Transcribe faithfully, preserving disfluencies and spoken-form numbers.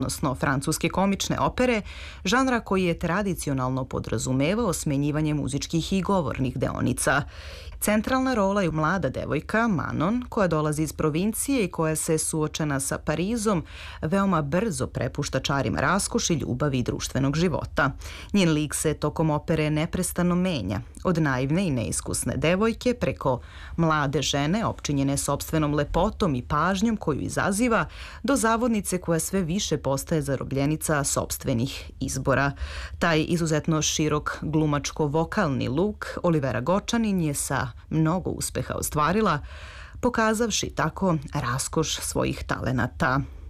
odnosno francuske komične opere, žanra koji je tradicionalno podrazumevao smenjivanje muzičkih i govornih deonica. Centralna rola je mlada devojka, Manon, koja dolazi iz provincije i koja se suočena sa Parizom veoma brzo prepušta čarima raskoši, ljubavi i društvenog života. Njen lik se tokom opere neprestano menja, od naivne i neiskusne devojke preko mlade žene opčinjene sopstvenom lepotom i pažnjom koju izaziva, do zavodnice koja sve više postaje zarobljenica sopstvenih izbora. Taj izuzetno širok glumačko-vokalni luk Olivera Gočanin je sa mnogo uspeha ostvarila, pokazavši tako raskoš svojih talenata.